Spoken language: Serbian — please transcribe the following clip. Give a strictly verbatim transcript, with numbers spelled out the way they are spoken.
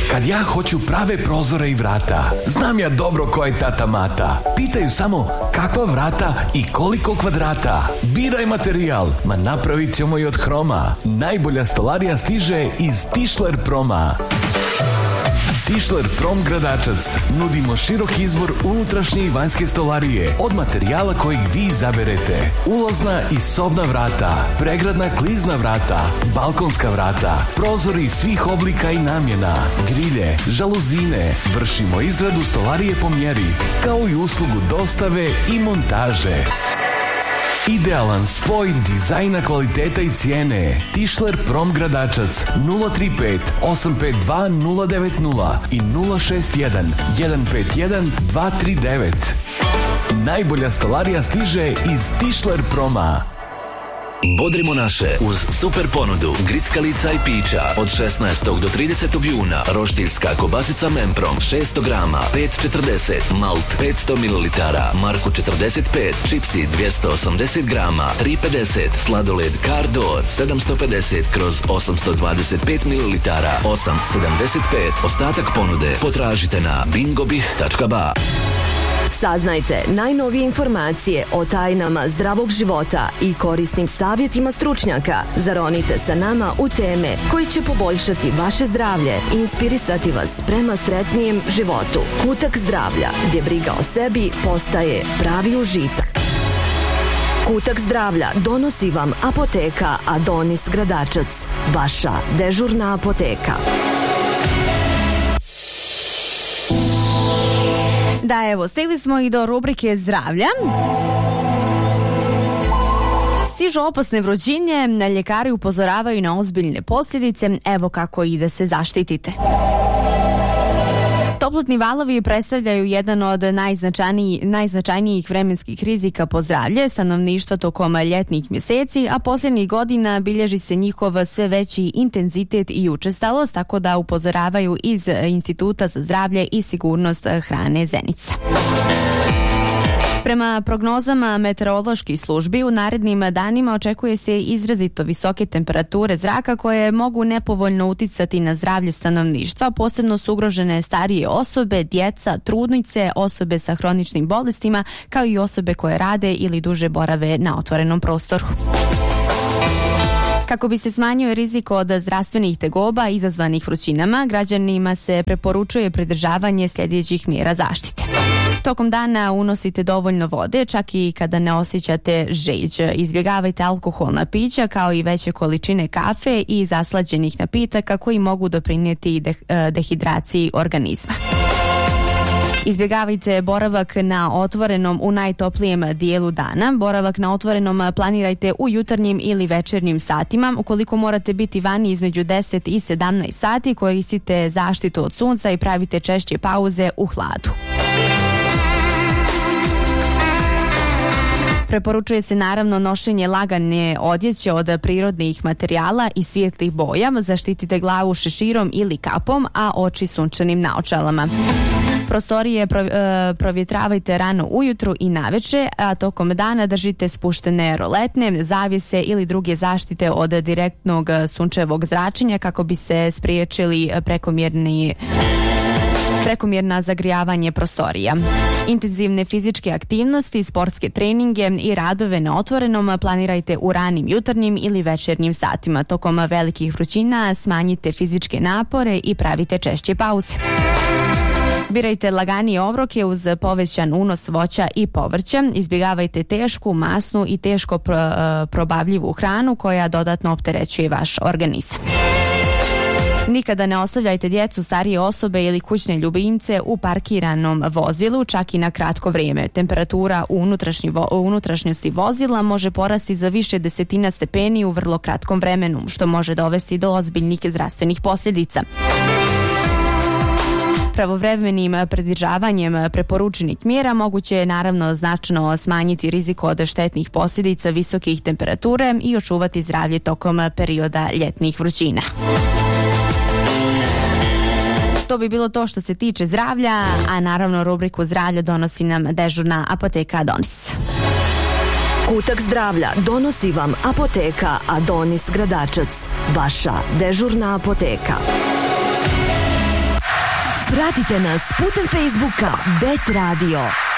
Kad ja hoću prave prozore i vrata, znam ja dobro ko je tata Mata. Pitaju samo kakva vrata i koliko kvadrata. Biraj materijal, ma napravit ćemo i od hroma. Najbolja stolarija stiže iz Tischler Proma. Tischler Prom Gradačac. Nudimo širok izbor unutrašnje i vanjske stolarije od materijala kojeg vi izaberete. Ulazna i sobna vrata, pregradna klizna vrata, balkonska vrata, prozori svih oblika i namjena, grilje, žaluzine. Vršimo izradu stolarije po mjeri, kao i uslugu dostave i montaže. Idealan spoj dizajna, kvaliteta i cijene. Tischler Prom Gradačac nula tri pet osam pet dva nula devet nula i nula šest jedan jedan pet jedan dva tri devet. Najbolja stolarija stiže iz Tischler Proma. Bodrimo naše uz super ponudu grickalica i pića od šesnaestog do tridesetog juna. Roštiljska kobasica Memprom šesto grama pet četrdeset, malt petsto mililitara, Marku četrdeset pet, čipsi dvjesto osamdeset grama tri pedeset, sladoled Cardor sedamsto pedeset kroz osamsto dvadeset pet mililitara osam sedamdeset pet. Ostatak ponude potražite na bingobih tačka ba. Saznajte najnovije informacije o tajnama zdravog života i korisnim savjetima stručnjaka. Zaronite sa nama u teme koji će poboljšati vaše zdravlje i inspirisati vas prema sretnijem životu. Kutak zdravlja, gdje briga o sebi postaje pravi užitak. Kutak zdravlja donosi vam apoteka Adonis Gradačac, vaša dežurna apoteka. Da, evo, stigli smo i do rubrike zdravlja. Stižu opasne vrućine, ljekari upozoravaju na ozbiljne posljedice, evo kako i da se zaštitite. Toplotni valovi predstavljaju jedan od najznačajnijih, najznačajnijih vremenskih rizika po zdravlje stanovništva tokom ljetnih mjeseci, a posljednjih godina bilježi se njihov sve veći intenzitet i učestalost, tako da upozoravaju iz Instituta za zdravlje i sigurnost hrane Zenica. Prema prognozama meteoroloških službi, u narednim danima očekuje se izrazito visoke temperature zraka koje mogu nepovoljno uticati na zdravlje stanovništva. Posebno su ugrožene starije osobe, djeca, trudnice, osobe sa hroničnim bolestima, kao i osobe koje rade ili duže borave na otvorenom prostoru. Kako bi se smanjio rizik od zdravstvenih tegoba izazvanih vrućinama, građanima se preporučuje pridržavanje sljedećih mjera zaštite. Tokom dana unosite dovoljno vode, čak i kada ne osjećate žeđ. Izbjegavajte alkoholna pića, kao i veće količine kafe i zaslađenih napitaka koji mogu doprinijeti dehidraciji organizma. Izbjegavajte boravak na otvorenom u najtoplijem dijelu dana. Boravak na otvorenom planirajte u jutarnjim ili večernjim satima. Ukoliko morate biti vani između deset i sedamnaest sati, koristite zaštitu od sunca i pravite češće pauze u hladu. Preporučuje se naravno nošenje lagane odjeće od prirodnih materijala i svijetlih boja. Zaštitite glavu šeširom ili kapom, a oči sunčanim naočalama. Prostorije provjetravajte rano ujutru i naveče, a tokom dana držite spuštene roletne, zavjese ili druge zaštite od direktnog sunčevog zračenja kako bi se spriječili prekomjerni prekomjerna zagrijavanje prostorija. Intenzivne fizičke aktivnosti, sportske treninge i radove na otvorenom planirajte u ranim jutarnjim ili večernjim satima. Tokom velikih vrućina smanjite fizičke napore i pravite češće pauze. Birajte laganije obroke uz povećan unos voća i povrća. Izbjegavajte tešku, masnu i teško pro, probavljivu hranu koja dodatno opterećuje vaš organizam. Nikada ne ostavljajte djecu, starije osobe ili kućne ljubimce u parkiranom vozilu, čak i na kratko vrijeme. Temperatura u, u unutrašnjosti vozila može porasti za više desetina stepeni u vrlo kratkom vremenu, što može dovesti do ozbiljnih zdravstvenih posljedica. Pravovremenim pridržavanjem preporučenih mjera moguće je naravno značajno smanjiti rizik od štetnih posljedica visokih temperature i očuvati zdravlje tokom perioda ljetnih vrućina. To bi bilo to što se tiče zdravlja, a naravno rubriku zdravlja donosi nam dežurna apoteka Adonis. Kutak zdravlja donosi vam apoteka Adonis Gradačac, vaša dežurna apoteka. Pratite nas putem Facebooka Bet Radio.